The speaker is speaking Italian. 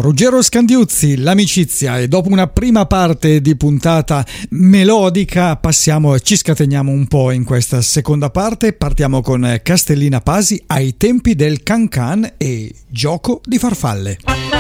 Ruggero Scandiuzzi, l'amicizia, e dopo una prima parte di puntata melodica passiamo e ci scateniamo un po' in questa seconda parte. Partiamo con Castellina Pasi, Ai tempi del Can Can e Gioco di farfalle.